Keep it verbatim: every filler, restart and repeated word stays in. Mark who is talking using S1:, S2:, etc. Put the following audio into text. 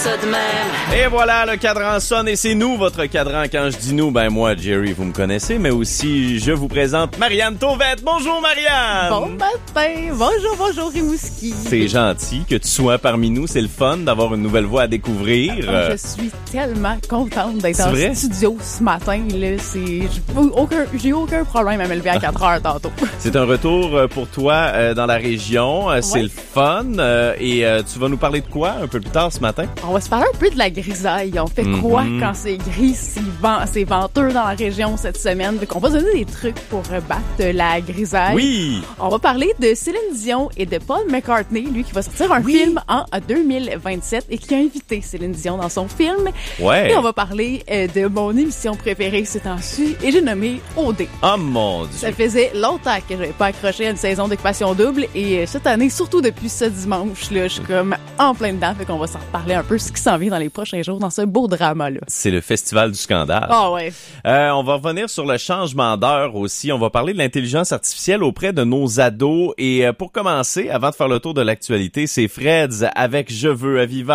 S1: ça de même.
S2: Et voilà, le cadran sonne et c'est nous, votre cadran. Quand je dis nous, ben moi, Jerry, vous me connaissez, mais aussi, je vous présente Marianne Tauvette. Bonjour, Marianne!
S3: Bon matin! Bonjour, bonjour, Rimouski!
S2: C'est gentil que tu sois parmi nous. C'est le fun d'avoir une nouvelle voix à découvrir.
S3: Je suis tellement contente d'être
S2: C'est
S3: en
S2: vrai?
S3: studio ce matin. Là, c'est, j'ai aucun, j'ai aucun problème à me lever à quatre heures tantôt.
S2: C'est un retour pour toi euh, dans la région. Euh, c'est
S3: Ouais.
S2: le fun. Euh, et euh, tu vas nous parler de quoi un peu plus tard ce matin?
S3: On va se parler un peu de la grisaille. On fait
S2: Mm-hmm.
S3: quoi quand c'est gris, c'est, vent, c'est venteux dans la région cette semaine? Donc, on va se donner des trucs pour battre la grisaille.
S2: Oui!
S3: On va parler de Céline Dion et de Paul McCartney, lui qui va sortir un
S2: Oui.
S3: film en deux mille vingt-sept et qui a invité Céline Dion dans son film.
S2: Ouais!
S3: Et on va parler euh, de mon émission préférée ces temps-ci et j'ai nommé O D.
S2: Oh mon Dieu!
S3: Ça faisait longtemps que j'avais pas accroché à une saison d'Occupation Double et euh, cette année, surtout depuis ce dimanche, là, je suis comme en plein dedans. Fait qu'on va s'en reparler un peu ce qui s'en vient dans les prochains jours dans ce beau drama-là.
S2: C'est le festival du scandale.
S3: Ah ouais.
S2: Euh, on va revenir sur le changement d'heure aussi. On va parler de l'intelligence artificielle auprès de nos ados. Et euh, pour commencer, avant de faire le tour de l'actualité, c'est Freds avec Je veux à Viva.